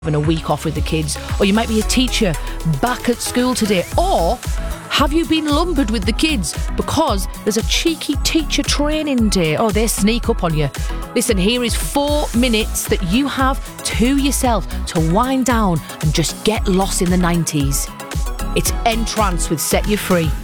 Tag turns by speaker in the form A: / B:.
A: having a week off with the kids, or you might be a teacher back at school today, or have you been lumbered with the kids because there's a cheeky teacher training day? Oh, they sneak up on you. Listen, here is 4 minutes that you have to yourself to wind down and just get lost in the 90s. It's Entrance with Set You Free.